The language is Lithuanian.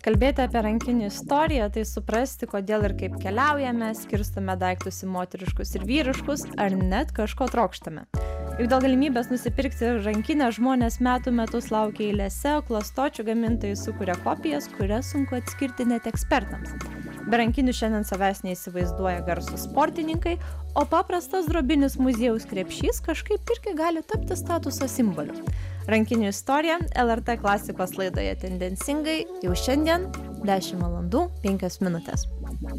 Kalbėti apie rankinių istoriją, tai suprasti, kodėl ir kaip keliaujame, skirstome daiktus į moteriškus ir vyriškus, ar net kažko trokštame. Juk dėl galimybės nusipirkti rankinę žmonės metų metus laukia eilėse, o klastočių gamintojai sukuria kopijas, kurias sunku atskirti net ekspertams. Be rankinių šiandien savęs neįsivaizduoja garsūs sportininkai, o paprastas drobinis muziejaus krepšys kažkaip irgi gali tapti statuso simboliu. Rankinių istorija LRT klasikos laidoje Tendencingai jau šiandien 10:05 min.